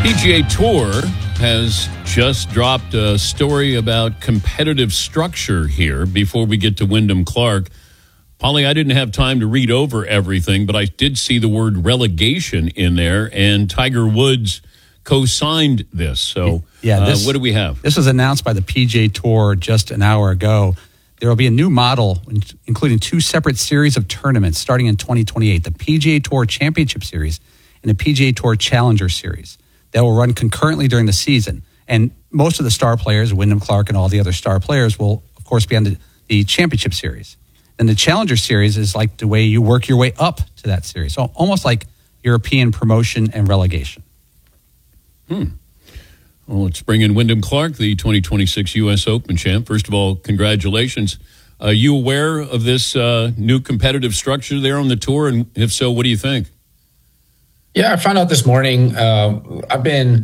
PGA Tour has just dropped a story about competitive structure here before we get to Wyndham Clark. Polly, I didn't have time to read over everything, but I did see the word relegation in there, and Tiger Woods co-signed this. So what do we have? This was announced by the PGA Tour just an hour ago. There will be a new model, including two separate series of tournaments starting in 2028, the PGA Tour Championship Series and the PGA Tour Challenger Series. That will run concurrently during the season. And most of the star players, Wyndham Clark and all the other star players, will, of course, be on the Championship Series. And the Challenger Series is like the way you work your way up to that series. So almost like European promotion and relegation. Well, let's bring in Wyndham Clark, the 2026 U.S. Open champ. First of all, congratulations. Are you aware of this new competitive structure there on the tour? And if so, what do you think? Yeah, I found out this morning. I've been,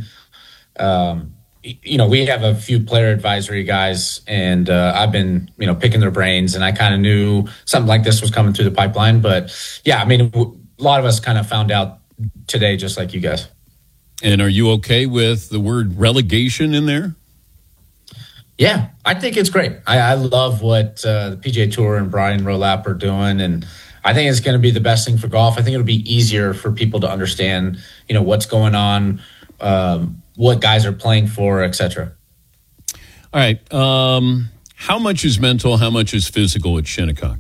we have a few player advisory guys, and I've been, picking their brains, and I kind of knew something like this was coming through the pipeline. But yeah, I mean, a lot of us kind of found out today, just like you guys. And are you okay with the word relegation in there? Yeah, I think it's great. I love what the PGA Tour and Brian Rolap are doing, and I think it's going to be the best thing for golf. I think it'll be easier for people to understand, what's going on, what guys are playing for, etc. All right. How much is mental? How much is physical at Shinnecock?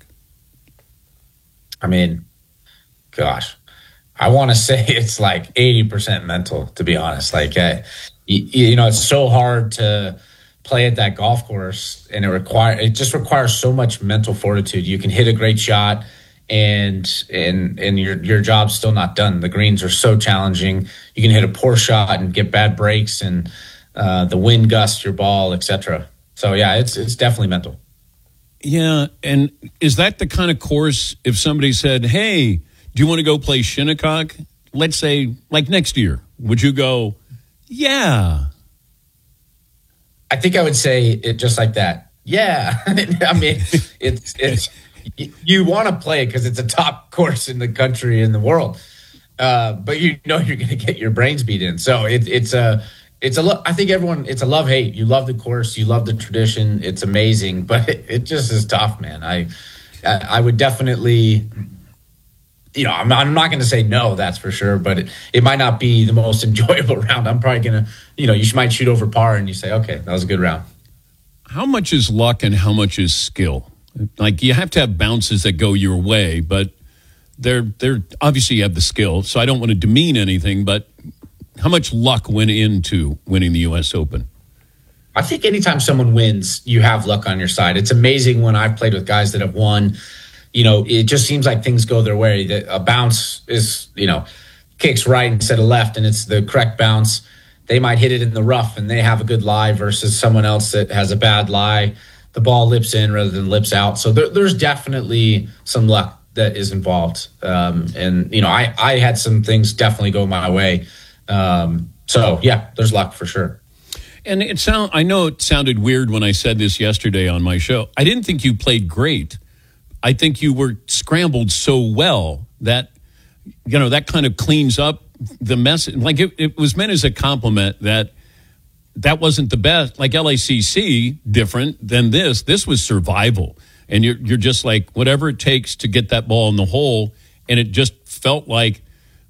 I mean, gosh, I want to say it's like 80% mental, to be honest. Like, it's so hard to play at that golf course, and it just requires so much mental fortitude. You can hit a great shot, and your job's still not done. The greens are so challenging. You can hit a poor shot and get bad breaks, and the wind gusts your ball, etc. So yeah, it's definitely mental. Yeah, and is that the kind of course, if somebody said, hey, do you want to go play Shinnecock? Let's say, like next year, would you go, yeah? I think I would say it just like that. Yeah. I mean, it's you want to play it because it's a top course in the country, in the world. But you're going to get your brains beat in. So I think it's a love-hate. You love the course. You love the tradition. It's amazing, but it just is tough, man. I would definitely, I'm not going to say no, that's for sure, but it might not be the most enjoyable round. I'm probably going to, you might shoot over par and you say, okay, that was a good round. How much is luck and how much is skill? Like, you have to have bounces that go your way, but they're obviously you have the skill, so I don't want to demean anything, but how much luck went into winning the U.S. Open? I think anytime someone wins, you have luck on your side. It's amazing when I've played with guys that have won. It just seems like things go their way. A bounce is, kicks right instead of left, and it's the correct bounce. They might hit it in the rough, and they have a good lie versus someone else that has a bad lie. The ball lips in rather than lips out. So there's definitely some luck that is involved. I had some things definitely go my way. So yeah, there's luck for sure. And I know it sounded weird when I said this yesterday on my show. I didn't think you played great. I think you were scrambled so well that, that kind of cleans up the mess. Like it was meant as a compliment that wasn't the best. Like LACC, different than this. This was survival. And you're just like, whatever it takes to get that ball in the hole. And it just felt like,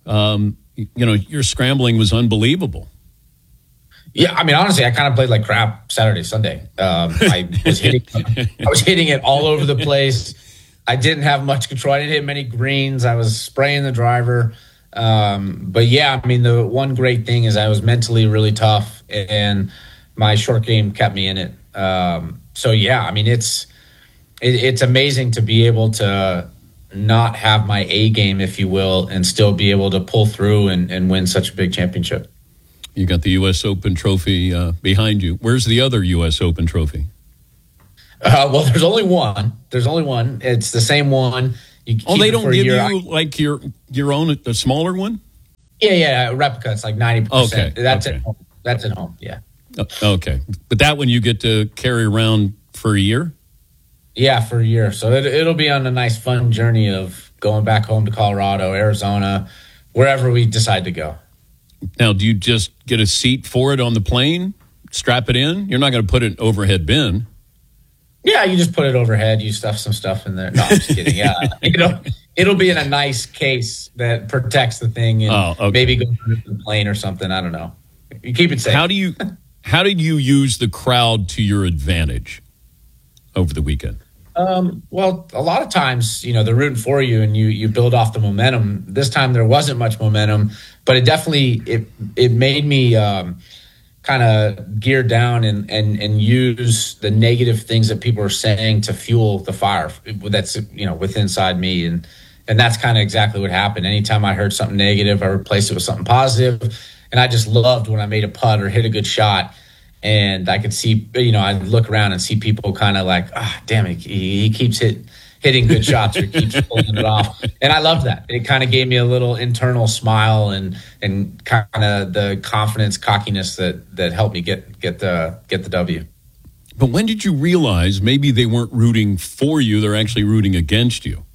your scrambling was unbelievable. Yeah, I mean, honestly, I kind of played like crap Saturday, Sunday. I was hitting it all over the place. I didn't have much control. I didn't hit many greens. I was spraying the driver. But yeah, I mean, the one great thing is I was mentally really tough, and my short game kept me in it. So yeah, I mean, it's amazing to be able to not have my A game, if you will, and still be able to pull through and win such a big championship. You got the U.S. Open trophy behind you. Where's the other U.S. Open trophy? Well, there's only one. It's the same one. They don't give you like your own, a smaller one? Yeah, replica. It's like 90%. Okay. That's at home. That's at home, yeah. Okay. But that one you get to carry around for a year? Yeah, for a year. So it'll be on a nice, fun journey of going back home to Colorado, Arizona, wherever we decide to go. Now, do you just get a seat for it on the plane, strap it in? You're not going to put it overhead bin. Yeah, you just put it overhead. You stuff some stuff in there. No, I'm just kidding. Yeah, it'll be in a nice case that protects the thing, and maybe go through the plane or something. I don't know. You keep it safe. How did you use the crowd to your advantage over the weekend? Well, a lot of times, they're rooting for you, and you build off the momentum. This time there wasn't much momentum, but it definitely it made me kind of gear down and use the negative things that people are saying to fuel the fire that's within inside me, and that's kind of exactly what happened. Anytime I heard something negative, I replaced it with something positive, and I just loved when I made a putt or hit a good shot. And I could see, I'd look around and see people kind of like, damn it, he keeps hitting good shots or keeps pulling it off. And I loved that. It kind of gave me a little internal smile and kind of the confidence, cockiness that helped me get the W. But when did you realize maybe they weren't rooting for you, they're actually rooting against you?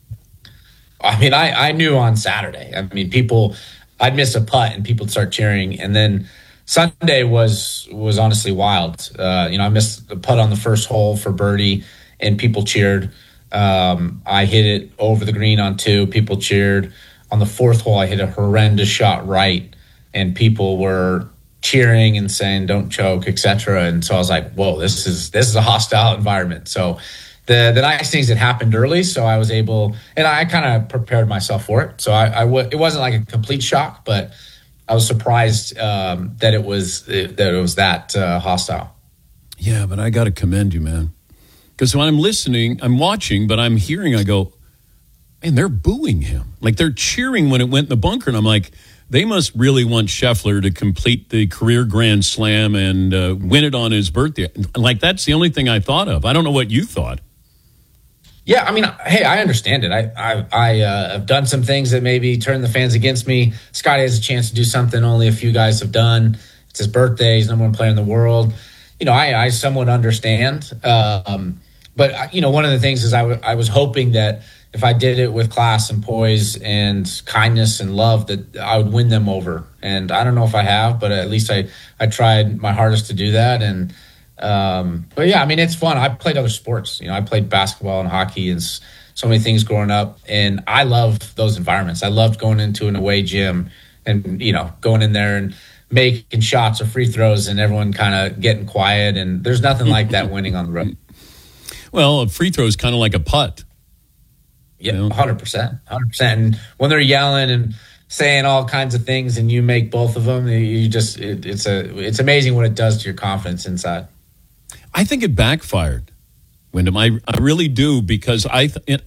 I mean, I knew on Saturday. I mean, I'd miss a putt and people would start cheering. And then Sunday was honestly wild. I missed the putt on the first hole for birdie, and people cheered. I hit it over the green on 2. People cheered. On the 4th hole, I hit a horrendous shot right, and people were cheering and saying, "Don't choke," etc. And so I was like, "Whoa, this is a hostile environment." So the nice things that happened early, so I was able, and I kind of prepared myself for it. So it wasn't like a complete shock, but I was surprised that it was that hostile. Yeah, but I got to commend you, man. Because when I'm listening, I'm watching, but I'm hearing, I go, man, they're booing him. Like they're cheering when it went in the bunker. And I'm like, they must really want Scheffler to complete the career Grand Slam and win it on his birthday. Like that's the only thing I thought of. I don't know what you thought. Yeah, I mean, hey, I understand it. I have done some things that maybe turn the fans against me. Scotty has a chance to do something only a few guys have done. It's his birthday. He's number 1 player in the world. I somewhat understand. But, one of the things is I was hoping that if I did it with class and poise and kindness and love, that I would win them over. And I don't know if I have, but at least I tried my hardest to do that. And but yeah, I mean, it's fun. I played other sports. I played basketball and hockey and so many things growing up. And I love those environments. I loved going into an away gym and, going in there and making shots or free throws and everyone kind of getting quiet. And there's nothing like that winning on the road. Well, a free throw is kind of like a putt. Yeah, 100%. And when they're yelling and saying all kinds of things and you make both of them, it's amazing what it does to your confidence inside. I think it backfired, Wyndham. I really do, because I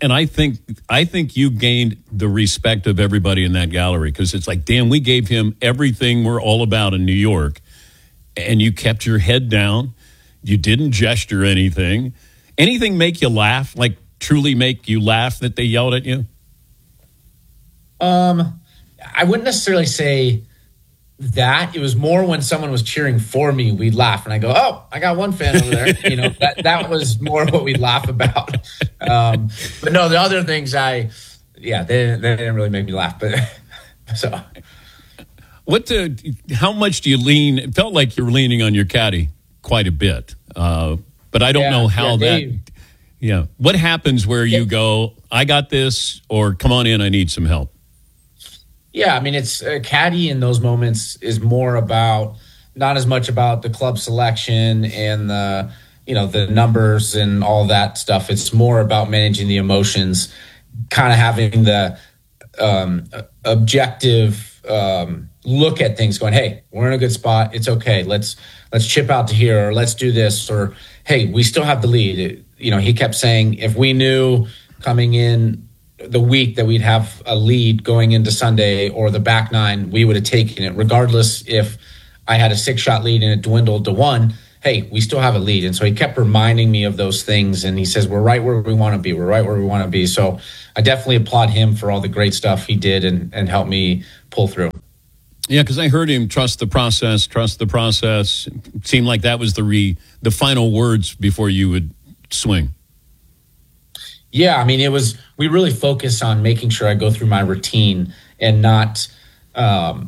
think you gained the respect of everybody in that gallery, because it's like, damn, we gave him everything we're all about in New York, and you kept your head down. You didn't gesture anything. Anything make you laugh, like truly make you laugh that they yelled at you? I wouldn't necessarily say that. It was more when someone was cheering for me, we'd laugh, and I go, "Oh, I got one fan over there." That was more what we'd laugh about. But no, the other things, they didn't really make me laugh. But so, how much do you lean? It felt like you were leaning on your caddy quite a bit, but I don't know how that. Yeah, what happens where you go, "I got this," or "Come on in, I need some help"? Yeah, I mean, it's caddy in those moments is more about, not as much about the club selection and the numbers and all that stuff. It's more about managing the emotions, kind of having the objective look at things, going, "Hey, we're in a good spot. It's okay. Let's chip out to here, or let's do this, or hey, we still have the lead." He kept saying, if we knew coming in the week that we'd have a lead going into Sunday or the back nine, we would have taken it, regardless if I had a 6-shot lead and it dwindled to 1. Hey, we still have a lead. And so he kept reminding me of those things. And he says, we're right where we want to be. We're right where we want to be. So I definitely applaud him for all the great stuff he did and helped me pull through. Yeah, because I heard him trust the process. It seemed like that was the final words before you would swing. Yeah, I mean, we really focus on making sure I go through my routine and not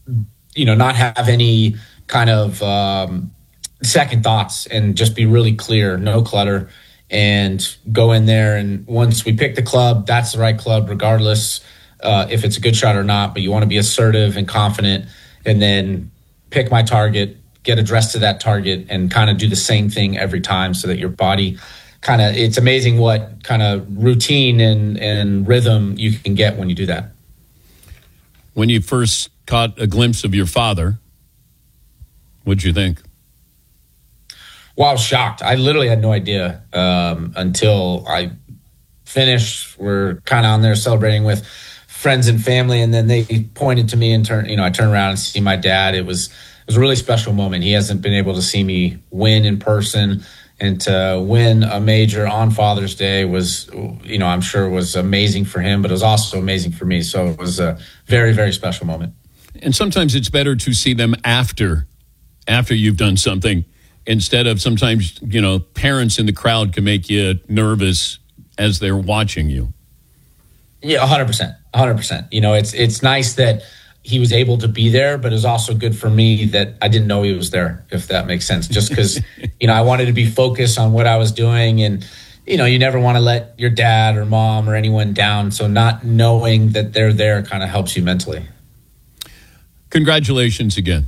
not have any kind of second thoughts and just be really clear, no clutter, and go in there. And once we pick the club, that's the right club, regardless if it's a good shot or not. But you want to be assertive and confident, and then pick my target, get addressed to that target, and kind of do the same thing every time, so that your body it's amazing what kind of routine and rhythm you can get when you do that. When you first caught a glimpse of your father, what'd you think? Well, I was shocked. I literally had no idea until I finished. We're kind of on there celebrating with friends and family, and then they pointed to me and I turned around and see my dad. It was a really special moment. He hasn't been able to see me win in person, and to win a major on Father's Day was, I'm sure was amazing for him, but it was also amazing for me. So it was a very, very special moment. And sometimes it's better to see them after you've done something, instead of sometimes, parents in the crowd can make you nervous as they're watching you. Yeah, 100%. 100%. It's nice that he was able to be there, but it was also good for me that I didn't know he was there, if that makes sense. Just because, I wanted to be focused on what I was doing. And, you never want to let your dad or mom or anyone down. So not knowing that they're there kind of helps you mentally. Congratulations again.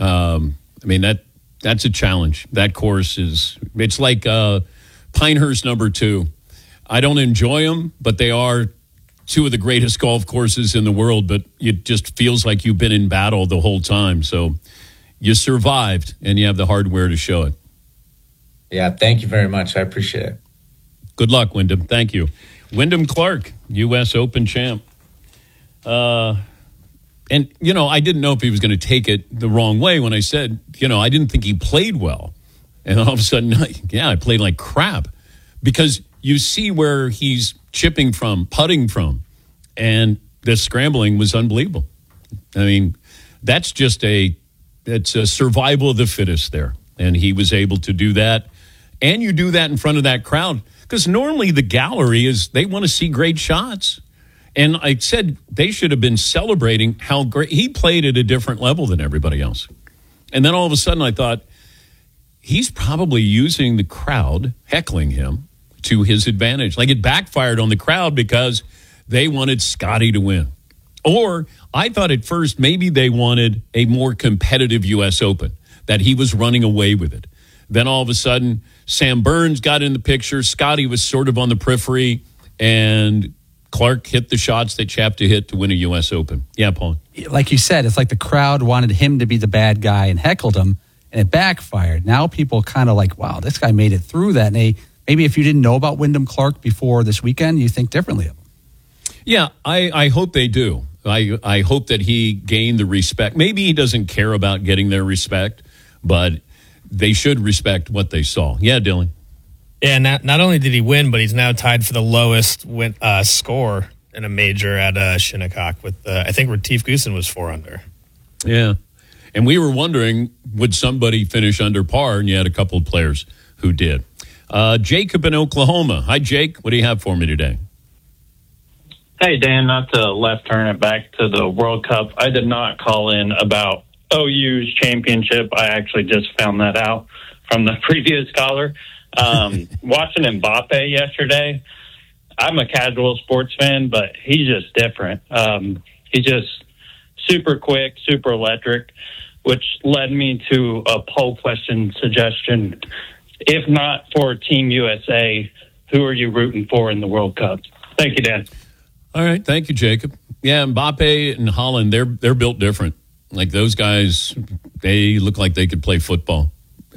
That's a challenge. That course it's like Pinehurst number 2. I don't enjoy them, but they are two of the greatest golf courses in the world, but it just feels like you've been in battle the whole time. So you survived, and you have the hardware to show it. Yeah, thank you very much. I appreciate it. Good luck, Wyndham. Thank you. Wyndham Clark, U.S. Open champ. And, I didn't know if he was going to take it the wrong way when I said, I didn't think he played well. And all of a sudden, I played like crap. Because you see where he's chipping from, putting from, and the scrambling was unbelievable. That's just it's a survival of the fittest there. And he was able to do that. And you do that in front of that crowd. Because normally the gallery they want to see great shots. And I said they should have been celebrating how great he played at a different level than everybody else. And then all of a sudden I thought, he's probably using the crowd heckling him to his advantage. Like, it backfired on the crowd because they wanted Scotty to win. Or I thought at first maybe they wanted a more competitive U.S. Open, that he was running away with it. Then all of a sudden, Sam Burns got in the picture. Scotty was sort of on the periphery, and Clark hit the shots that you have to hit to win a U.S. Open. Yeah, Paul. Like you said, it's like the crowd wanted him to be the bad guy and heckled him, and it backfired. Now people kind of like, wow, this guy made it through that. And maybe if you didn't know about Wyndham Clark before this weekend, you think differently of him. Yeah, I hope they do. I hope that he gained the respect. Maybe he doesn't care about getting their respect, but they should respect what they saw. Yeah, Dylan. Yeah, not only did he win, but he's now tied for the lowest score in a major at Shinnecock with, I think, Retief Goosen was 4 under. Yeah, and we were wondering, would somebody finish under par, and you had a couple of players who did. Jacob in Oklahoma. Hi, Jake. What do you have for me today? Hey, Dan, not to left turn it back to the World Cup. I did not call in about OU's championship. I actually just found that out from the previous caller. Watching Mbappe yesterday, I'm a casual sports fan, but he's just different. He's just super quick, super electric, which led me to a poll question suggestion. If not for Team USA, who are you rooting for in the World Cup? Thank you, Dan. All right. Thank you, Jacob. Yeah, Mbappe and Holland, they're built different. Like, those guys, they look like they could play football.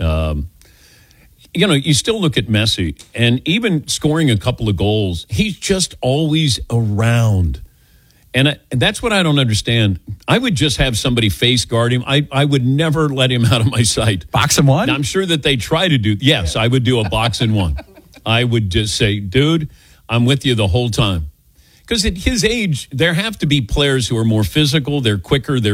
You still look at Messi, and even scoring a couple of goals, he's just always around. And that's what I don't understand. I would just have somebody face guard him. I would never let him out of my sight. Box and one? Now, I'm sure that they try to do. Yes, I would do a box and one. I would just say, dude, I'm with you the whole time. Because at his age, there have to be players who are more physical, they're quicker, they're